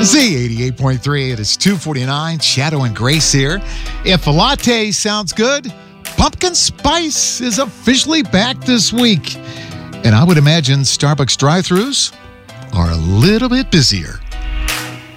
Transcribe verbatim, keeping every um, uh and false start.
Z eighty-eight point three, it is two forty-nine, Shadow and Grace here. If a latte sounds good, pumpkin spice is officially back this week. And I would imagine Starbucks drive-thrus are a little bit busier.